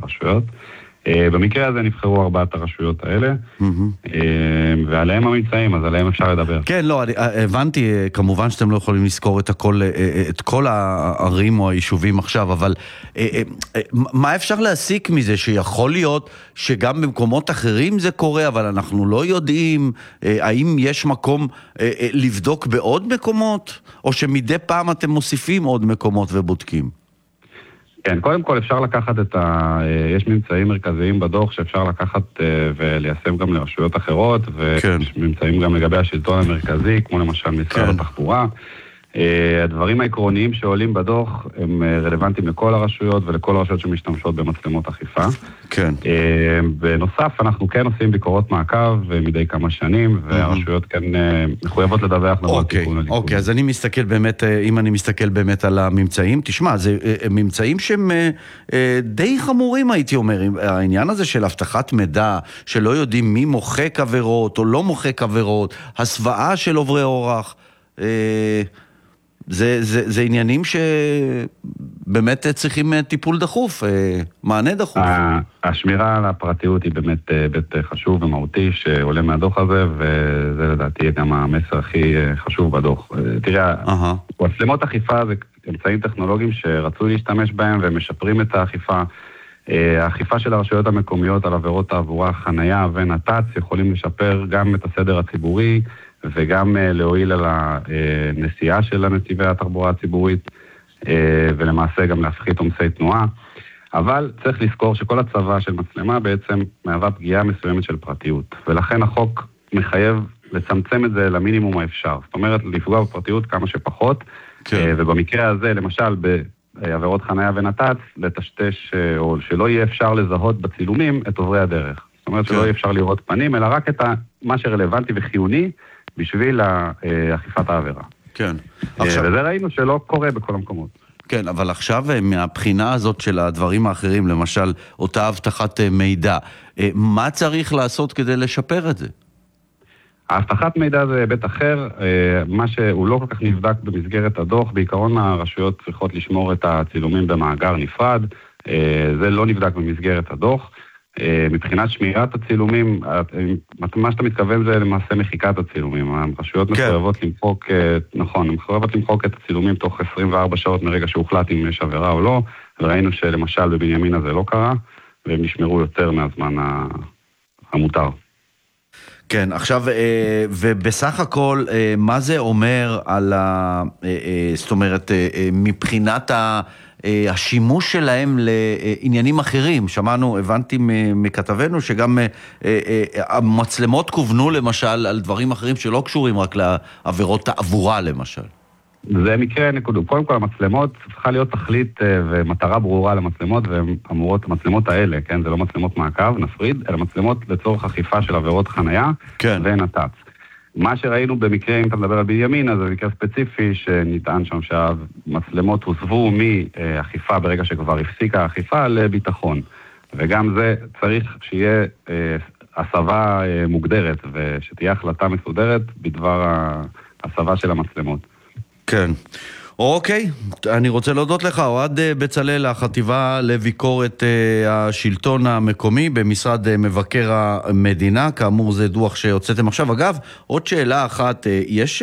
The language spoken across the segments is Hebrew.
הרשויות. במקרה הזה נבחרו 4 הרשויות האלה, ועליהם הממצאים, אז עליהם אפשר לדבר. כן, לא, הבנתי, כמובן שאתם לא יכולים לזכור את כל הערים או היישובים עכשיו, אבל מה אפשר להסיק מזה? שיכול להיות שגם במקומות אחרים זה קורה, אבל אנחנו לא יודעים האם יש מקום לבדוק בעוד מקומות, או שמדי פעם אתם מוסיפים עוד מקומות ובודקים? כן, קודם כל אפשר לקחת יש ממצאים מרכזיים בדוח שאפשר לקחת וליישם גם לרשויות אחרות, ויש ממצאים גם לגבי השלטון המרכזי, כמו למשל משרד התחבורה. הדברים העקרוניים שעולים בדוח הם רלוונטיים לכל הרשויות ולכל הרשויות שמשתמשות במצלמות אכיפה. כן. בנוסף, אנחנו כן עושים ביקורות מעקב מדי כמה שנים, והרשויות כן מחויבות לדווח לנו על תיקון הליקוי. אוקיי, אז אני מסתכל באמת, אם אני מסתכל באמת על הממצאים, תשמע, זה ממצאים שהם די חמורים, הייתי אומר, העניין הזה של הבטחת מידע, שלא יודעים מי מוחק עבירות או לא מוחק עבירות, הסוואה של עוברי אורח, זה עניינים שבאמת צריכים טיפול דחוף, מענה דחוף. השמירה על הפרטיות היא באמת היבט חשוב ומהותי שעולה מהדוח הזה, וזה לדעתי גם המסר הכי חשוב בדוח. תראה, מצלמות אכיפה זה אמצעים טכנולוגיים שרצו להשתמש בהם ומשפרים את האכיפה. האכיפה של הרשויות המקומיות על עבירות תעבורה, חנייה ונת"צ יכולים לשפר גם את הסדר הציבורי, וגם להועיל על הנסיעה של הנתיבי התחבורה הציבורית, ולמעשה גם להפחית עומסי תנועה. אבל צריך לזכור שכל הצבה של מצלמה בעצם מהווה פגיעה מסוימת של פרטיות, ולכן החוק מחייב לצמצם את זה למינימום האפשר. זאת אומרת, לפגוע בפרטיות כמה שפחות, ובמקרה הזה, למשל, בעבירות חנייה ונת"צ, לטשטש, או שלא יהיה אפשר לזהות בצילומים את עוברי הדרך. זאת אומרת שלא יהיה אפשר לראות פנים, אלא רק את מה שרלוונטי וחיוני, בשביל אכיפת העבירה. כן. וזה ראינו שלא קורה בכל המקומות. כן, אבל עכשיו מהבחינה הזאת של הדברים האחרים, למשל, אותה הבטחת מידע, מה צריך לעשות כדי לשפר את זה? ההבטחת מידע זה היבט אחר, מה שהוא לא כל כך נבדק במסגרת הדוח, בעיקרון הרשויות צריכות לשמור את הצילומים במאגר נפרד, זה לא נבדק במסגרת הדוח. מבחינת שמירת הצילומים, מה שאתה מתכוון זה למעשה מחיקת הצילומים. הרשויות מחויבות למחוק, נכון, מחויבות למחוק את הצילומים תוך 24 שעות מרגע שהוחלט אם יש עבירה או לא, וראינו שלמשל בבנימינה זה לא קרה, והם נשמרו יותר מהזמן המותר. כן, עכשיו, ובסך הכל, מה זה אומר על זאת אומרת, מבחינת השימוש שלהם לעניינים אחרים? שמענו, הבנתי מכתבנו שגם המצלמות כוונו למשל על דברים אחרים שלא קשורים רק לעבירות תעבורה למשל. זה מקרה נקודו. קודם כל המצלמות צריכה להיות תכלית ומטרה ברורה למצלמות, והן אמורות, המצלמות האלה, כן, זה לא מצלמות מעקב, נפריד, אלא מצלמות לצורך אכיפה של עבירות חנייה ונת"צ. מה שראינו במקרה, אם אתה מדבר על בנימינה, זה מקרה ספציפי שנטען שם שהמצלמות הוסבו מאכיפה ברגע שכבר הפסיקה האכיפה לביטחון. וגם זה צריך שיהיה הסבה מוגדרת, ושתהיה החלטה מסודרת בדבר הסבה של המצלמות. כן. אוקיי, אני רוצה להודות לך, אוהד בצלאל, החטיבה לביקורת השלטון המקומי במשרד מבקר המדינה, כאמור זה דוח שהוצאתם עכשיו. אגב, עוד שאלה אחת, יש,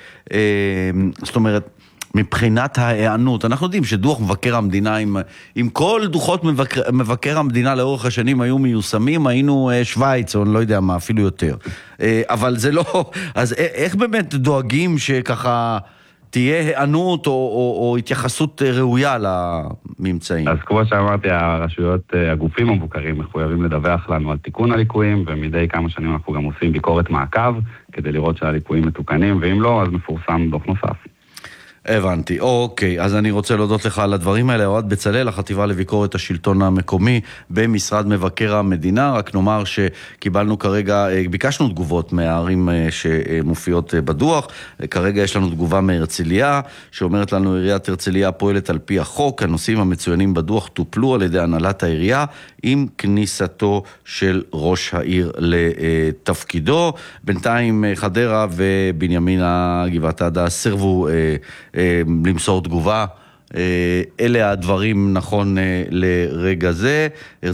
זאת אומרת, מבחינת ההיענות, אנחנו יודעים שדוח מבקר המדינה, עם כל דוחות מבקר המדינה לאורך השנים היו מיושמים, היינו שוויץ, או אני לא יודע מה, אפילו יותר. אבל זה לא, אז איך באמת דואגים שככה תהיה הענות או התייחסות ראויה לממצאים? אז כמו שאמרתי, הרשויות, הגופים המבוקרים מחויבים לדווח לנו על תיקון הליקויים, ומדי כמה שנים אנחנו גם עושים ביקורת מעקב, כדי לראות שהליקויים מתוקנים, ואם לא, אז מפורסם דוח נוסף. הבנתי, אוקיי, אז אני רוצה להודות לך על הדברים האלה. אוהד בצלאל, החטיבה לביקורת השלטון המקומי במשרד מבקר המדינה. רק נאמר שקיבלנו כרגע, ביקשנו תגובות מהערים שמופיעות בדוח. כרגע יש לנו תגובה מהרצליה, שאומרת לנו עיריית הרצליה פועלת על פי החוק, הנושאים המצוינים בדוח טופלו על ידי הנהלת העירייה עם כניסתו של ראש העיר לתפקידו. בינתיים חדרה ובנימינה גבעת עדה סרבו למסור תגובה. אלה הדברים נכון לרגע זה.